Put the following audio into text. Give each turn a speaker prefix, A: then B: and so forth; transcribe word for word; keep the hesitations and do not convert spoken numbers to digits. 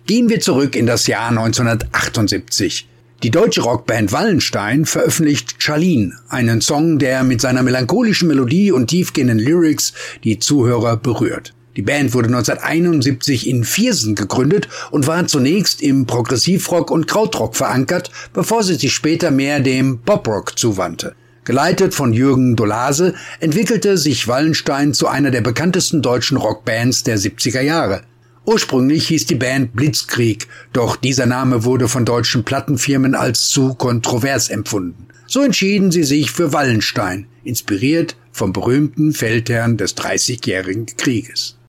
A: Gehen wir zurück in das Jahr neunzehnhundertachtundsiebzig. Die deutsche Rockband Wallenstein veröffentlicht Charlene, einen Song, der mit seiner melancholischen Melodie und tiefgehenden Lyrics die Zuhörer berührt. Die Band wurde neunzehnhunderteinundsiebzig in Viersen gegründet und war zunächst im Progressivrock und Krautrock verankert, bevor sie sich später mehr dem Poprock zuwandte. Geleitet von Jürgen Dolase entwickelte sich Wallenstein zu einer der bekanntesten deutschen Rockbands der siebziger Jahre. Ursprünglich hieß die Band Blitzkrieg, doch dieser Name wurde von deutschen Plattenfirmen als zu kontrovers empfunden. So entschieden sie sich für Wallenstein, inspiriert vom berühmten Feldherrn des Dreißigjährigen Krieges.